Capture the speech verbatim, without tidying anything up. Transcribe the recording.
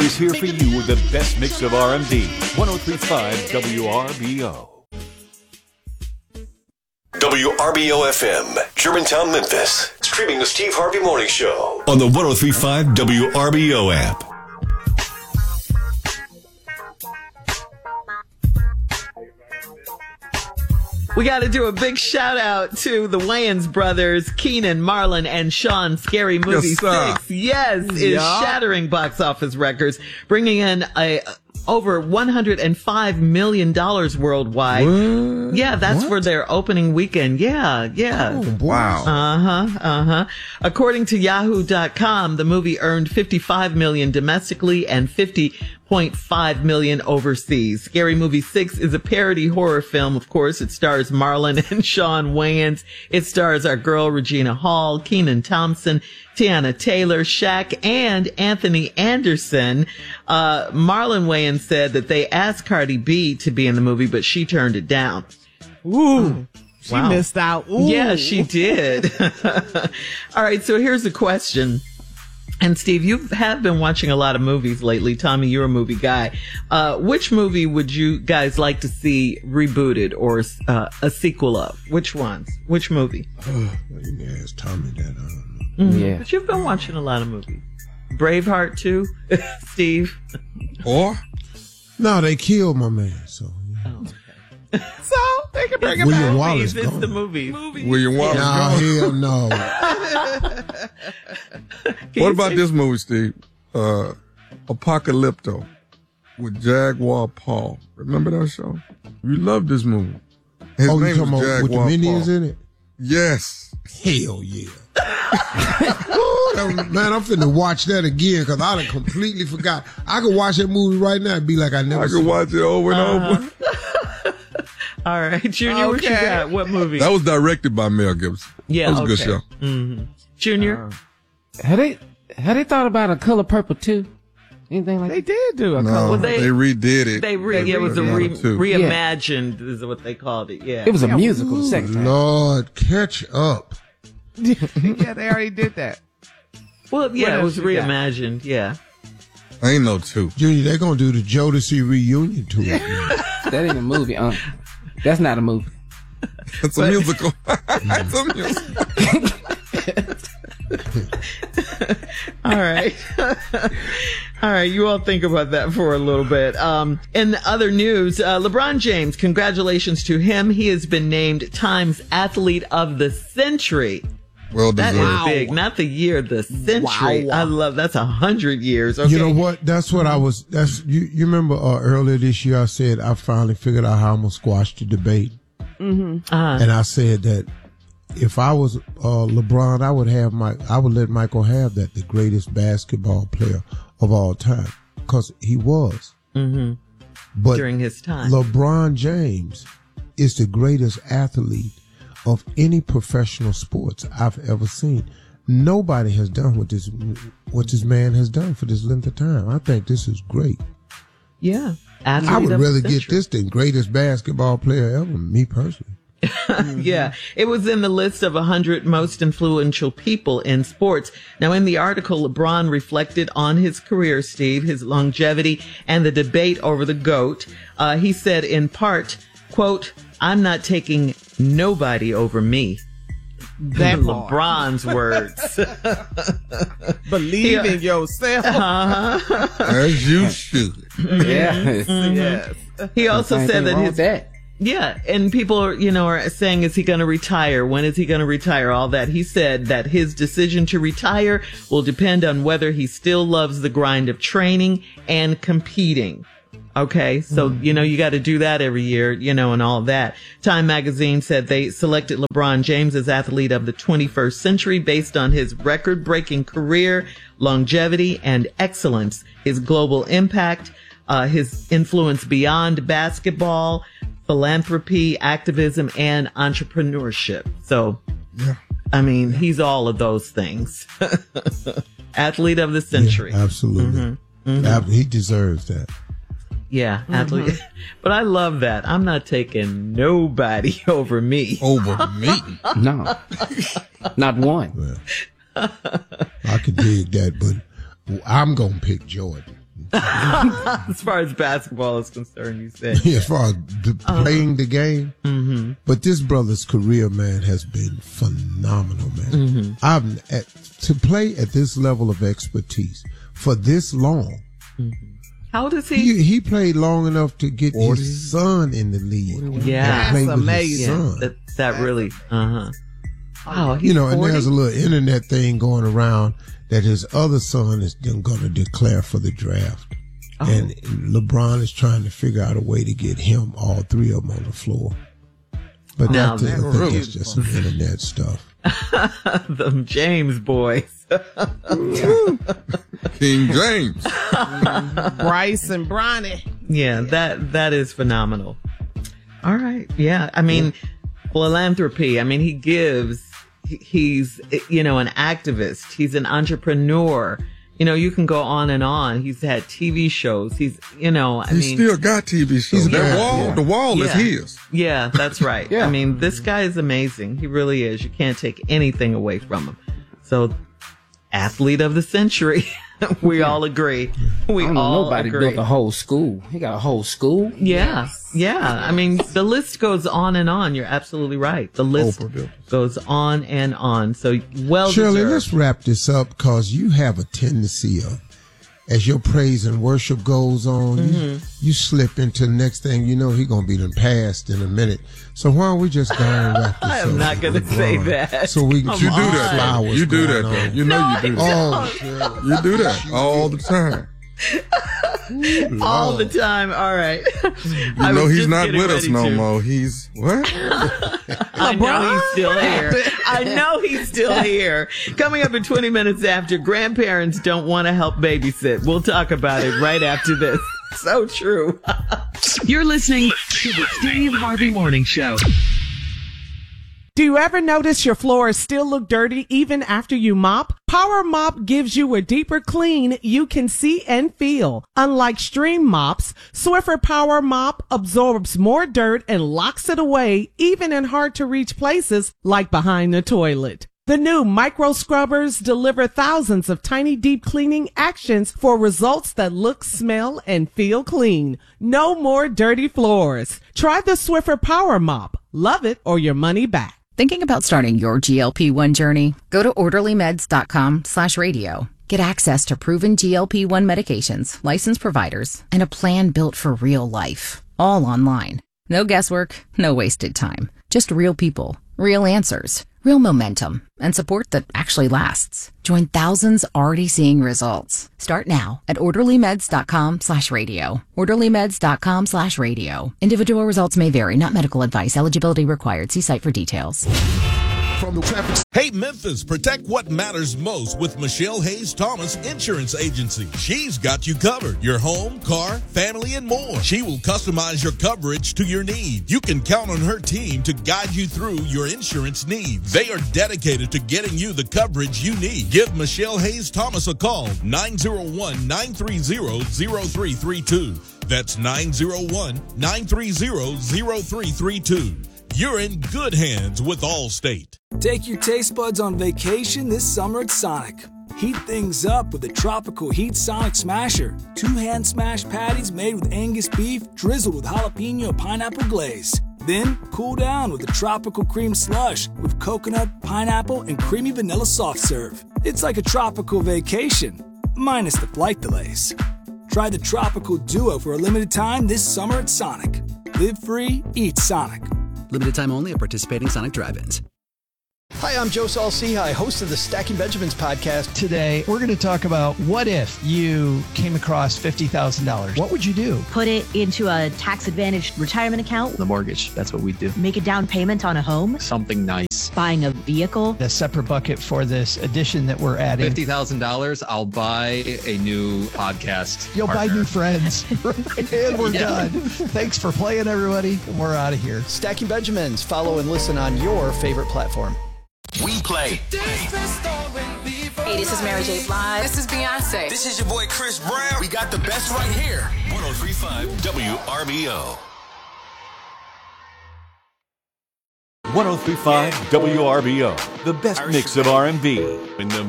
Is here for you with the best mix of R and B. one oh three point five W R B O. W R B O F M, Germantown, Memphis. Streaming the Steve Harvey Morning Show on the one oh three point five W R B O app. We got to do a big shout out to the Wayans brothers, Keenan, Marlon, and Sean. Scary Movie Yes, sir. six, yes, is Yeah. shattering box office records, bringing in a over one hundred five million dollars worldwide. What? Yeah, that's What? for their opening weekend. Yeah, yeah. Oh, wow. Uh-huh, uh-huh. According to Yahoo dot com, the movie earned fifty-five million dollars domestically and fifty point five million dollars overseas. Scary Movie six is a parody horror film, of course. It stars Marlon and Sean Wayans. It stars our girl Regina Hall, Kenan Thompson, Tiana Taylor, Shaq, and Anthony Anderson. Uh, Marlon Wayans said that they asked Cardi B to be in the movie, but she turned it down. Ooh. She Wow. missed out. Ooh. Yeah, she did. All right, so here's the question. And Steve, you have been watching a lot of movies lately. Tommy, you're a movie guy. Uh, which movie would you guys like to see rebooted or uh, a sequel of? Which ones? Which movie? Oh, you can ask Tommy that. I don't know. Mm-hmm. Yeah. But you've been watching a lot of movies. Braveheart too, Steve? Or? No, they killed my man, so. Oh, So they can bring it William back. Wallace it's gone. the movies. William Wallace. No, hell no. Can What you about say- this movie, Steve? Uh, Apocalypto with Jaguar Paul. Remember that show? You love this movie. His Oh, you name talking was about with the Jaguar Minions Paul. in it? Yes. Hell yeah. Ooh, that- man, I'm finna watch that again because I done completely forgot. I could watch that movie right now and be like I never I seen could watch it over and Uh-huh. over. All right, Junior, what you Okay. got? What movie? That was directed by Mel Gibson. Yeah, that was a good okay. show. Mm-hmm. Junior? Have they have they thought about A Color Purple too? Anything like They that? did do a No, couple. Well, they- they, redid it. They re- yeah, it was a re- redid it too. reimagined is what they called it. Yeah. It was a musical the Ooh, second time. Lord, catch up. Yeah, they already did that. Well, yeah, What it was else you got? reimagined. Yeah. Ain't no two. Junior, they're going to do the Jodeci reunion tour. That ain't a movie. Uh, that's not a movie. It's a musical. It's a musical. All right. All right. You all think about that for a little bit. Um, in other news, uh, LeBron James, congratulations to him. He has been named Time's Athlete of the Century. Well That deserved. is big. Not the year, the century. Wow. I love that's a hundred years. Okay. You know what? That's what I was. That's you. You remember uh, earlier this year I said I finally figured out how I'm gonna squash the debate, Uh-huh. and I said that if I was uh, LeBron, I would have my. I would let Michael have that, the greatest basketball player of all time, because he was. Mm-hmm. But During his time. LeBron James is the greatest athlete of any professional sports I've ever seen. Nobody has done what this what this man has done for this length of time. I think this is great. Yeah. Athlete I would of the rather get century. this than greatest basketball player ever, me personally. Yeah, it was in the list of one hundred most influential people in sports. Now, in the article, LeBron reflected on his career, Steve, his longevity, and the debate over the GOAT. Uh, he said, in part, quote, "I'm not taking nobody over me." That part. LeBron's words. Believe Yeah. in yourself. Uh-huh. As you should. Yeah. Yes. He also Ain't said nothing that wrong his with that. Yeah, and people are, you know, are saying, is he going to retire? When is he going to retire? All that. He said that his decision to retire will depend on whether he still loves the grind of training and competing. Okay, so, you know, you got to do that every year, you know, and all that. Time magazine said they selected LeBron James as athlete of the twenty-first century based on his record-breaking career, longevity, and excellence, his global impact, uh, his influence beyond basketball, philanthropy, activism, and entrepreneurship. So, Yeah. I mean, he's all of those things. Athlete of the century. Yeah, absolutely. Ab- He deserves that. Yeah, athlete. But I love that. I'm not taking nobody over me. Over me. No. Not one. Well, I could dig that, but I'm going to pick Jordan. As far as basketball is concerned, you said. As far as b- playing the game. Mm-hmm. But this brother's career, man, has been phenomenal, man. Mm-hmm. I've at, to play at this level of expertise for this long. Mm-hmm. How old is he? He, he played long enough to get forty his son in the league. Yeah, that's amazing. Yeah, that, that really, uh huh. Oh, he's you know, forty? And there's a little internet thing going around that his other son is going to declare for the draft. Oh. And LeBron is trying to figure out a way to get him, all three of them, on the floor. But now, that, I think it's just some internet stuff. Them James boys. King James. Bryce and Bronny. Yeah, that that is phenomenal. All right. Yeah. I mean, philanthropy. I mean, he gives. He, he's, you know, an activist. He's an entrepreneur. You know, you can go on and on. He's had T V shows. He's, you know, I he mean. still got T V shows. He's That got- wall, yeah. the wall yeah. is his. Yeah, that's right. Yeah. I mean, this guy is amazing. He really is. You can't take anything away from him. So, athlete of the century. We all agree. We I don't know, all nobody agree. built a whole school. He got a whole school. Yeah. Yeah. I mean, the list goes on and on. You're absolutely right. The list Oprah built it. goes on and on. So, well Shirley, deserved. let's wrap this up because you have a tendency of, as your praise and worship goes on, you, Mm-hmm. you slip into the next thing you know, he going to be done passed in a minute. So why don't we just go and wrap this I up? am not with going to say LeBron? that. So we Come you You do that. flowers Though. You do that, going though. on. You know No, you do I that. Oh, Shirley. You do that all the time. all the time. All right. You know he's not with us no more. He's what? I know he's still here. I know he's still here. Coming up in twenty minutes after, grandparents don't want to help babysit. We'll talk about it right after this. So true. You're listening to the Steve Harvey Morning Show. Do you ever notice your floors still look dirty even after you mop? Power Mop gives you a deeper clean you can see and feel. Unlike stream mops, Swiffer Power Mop absorbs more dirt and locks it away even in hard to reach places like behind the toilet. The new micro scrubbers deliver thousands of tiny deep cleaning actions for results that look, smell, and feel clean. No more dirty floors. Try the Swiffer Power Mop. Love it or your money back. Thinking about starting your G L P one journey? Go to orderlymeds.com slash radio. Get access to proven G L P one medications, licensed providers, and a plan built for real life. All online. No guesswork, no wasted time. Just real people, real answers, real momentum, and support that actually lasts. Join thousands already seeing results. Start now at orderlymeds.com slash radio. orderlymeds.com slash radio. Individual results may vary, not medical advice. Eligibility required. See site for details. From the traffic. Hey, Memphis, protect what matters most with Michelle Hayes Thomas Insurance Agency. She's got you covered. Your home, car, family, and more. She will customize your coverage to your needs. You can count on her team to guide you through your insurance needs. They are dedicated to getting you the coverage you need. Give Michelle Hayes Thomas a call, nine oh one, nine three zero, zero three three two. That's nine oh one, nine three zero, zero three three two. You're in good hands with Allstate. Take your taste buds on vacation this summer at Sonic. Heat things up with the Tropical Heat Sonic Smasher. Two hand smashed patties made with Angus beef drizzled with jalapeno pineapple glaze. Then cool down with the Tropical Cream Slush with coconut, pineapple, and creamy vanilla soft serve. It's like a tropical vacation, minus the flight delays. Try the Tropical Duo for a limited time this summer at Sonic. Live free, eat Sonic. Limited time only at participating Sonic drive-ins. Hi, I'm Joe Saul-Sehy, host of the Stacking Benjamins podcast. Today, we're going to talk about what if you came across fifty thousand dollars. What would you do? Put it into a tax-advantaged retirement account. The mortgage, that's what we do. Make a down payment on a home. Something nice. Buying a vehicle. A separate bucket for this addition that we're adding. fifty thousand dollars, I'll buy a new podcast You'll partner. buy new friends. And we're Yeah. done. Thanks for playing, everybody. We're out of here. Stacking Benjamins. Follow and listen on your favorite platform. We play. Hey, this is Mary J. Blige. This is Beyonce. This is your boy Chris Brown. We got the best right here. one oh three point five W R B O. one oh three point five W R B O, the best mix of R and B in the